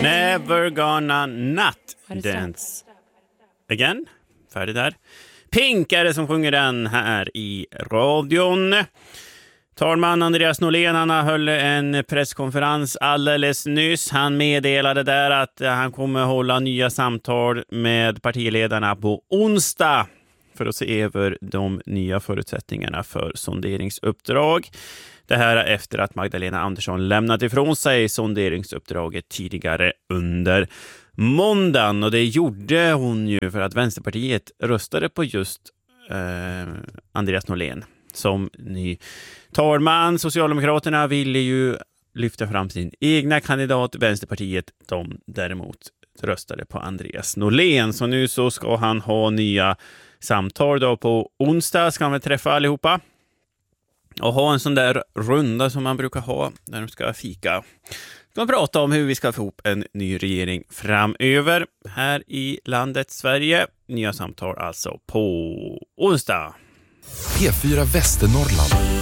Never gonna not dance again. Färdig där. Pink är det som sjunger den här i radion. Talman Andreas Norlén, han höll en presskonferens alldeles nyss. Han meddelade där att han kommer hålla nya samtal med partiledarna på onsdag för att se över de nya förutsättningarna för sonderingsuppdrag. Det här är efter att Magdalena Andersson lämnat ifrån sig sonderingsuppdraget tidigare under måndagen. Och det gjorde hon ju för att Vänsterpartiet röstade på just Andreas Norlén som ny talman. Socialdemokraterna ville ju lyfta fram sin egna kandidat. Vänsterpartiet, de däremot röstade på Andreas Norlén. Så nu så ska han ha nya samtal då på onsdag. Ska han väl träffa allihopa och ha en sån där runda som man brukar ha när de ska fika. Ska man prata om hur vi ska få ihop en ny regering framöver här i landet Sverige. Nya samtal alltså på onsdag. P4 Västernorrland.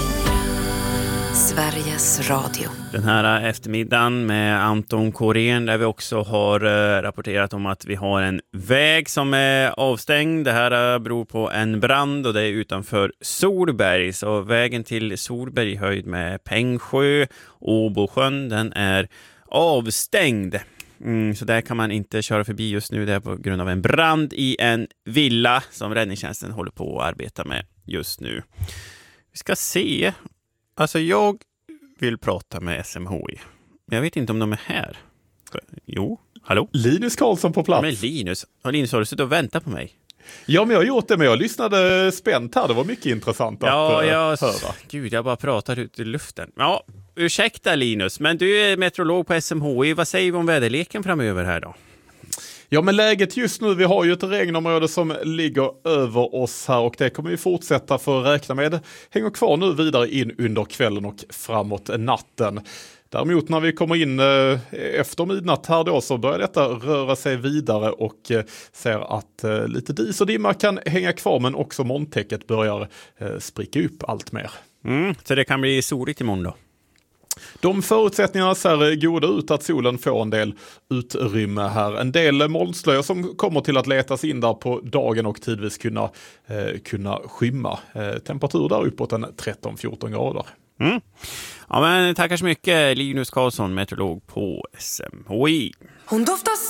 Sveriges Radio. Den här eftermiddagen med Anton Korén där vi också har rapporterat om att vi har en väg som är avstängd. Det här beror på en brand och det är utanför Solberg. Så vägen till Solberg i höjd med Pengsjö och Bosjön, den är avstängd. Så där kan man inte köra förbi just nu. Det är på grund av en brand i en villa som räddningstjänsten håller på att arbeta med just nu. Vi ska se. Alltså jag vill prata med SMHI. Jag vet inte om de är här. Jo, hallå? Linus Karlsson på plats. Men Linus, har du suttit och väntat på mig? Ja, men jag har gjort det, men jag lyssnade spänt här. Det var mycket intressant att höra. Gud, jag bara pratar ut i luften. Ja, ursäkta Linus, men du är meteorolog på SMHI. Vad säger vi om väderleken framöver här då? Ja, men läget just nu, vi har ju ett regnområde som ligger över oss här och det kommer vi fortsätta för att räkna med. Hänger kvar nu vidare in under kvällen och framåt natten. Däremot när vi kommer in efter midnatt här då så börjar detta röra sig vidare och ser att lite dis och dimma kan hänga kvar, men också molntäcket börjar spricka upp allt mer. Så det kan bli soligt imorgon då? De förutsättningarna ser goda ut att solen får en del utrymme här. En del molnslöjor som kommer till att letas in där på dagen och tidvis kunna skymma. Temperatur där uppåt en 13-14 grader. Ja, men tackar så mycket Linus Karlsson, meteorolog på SMHI. Hon doftar